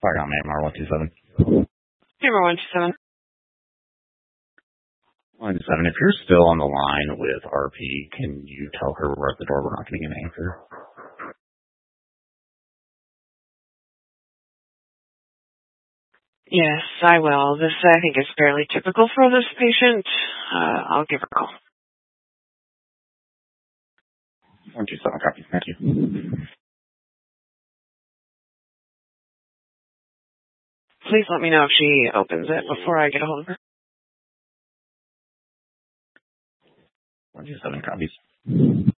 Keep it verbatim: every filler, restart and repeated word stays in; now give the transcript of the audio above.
Fire on A M R one two seven. Hammer one two seven. one two seven, if you're still on the line with R P, can you tell her we're at the door? We're not getting an answer. Yes, I will. This, I think, is fairly typical for this patient. Uh, I'll give her a call. one two seven, copy. Thank you. Please let me know if she opens it before I get a hold of her. one two seven, copies.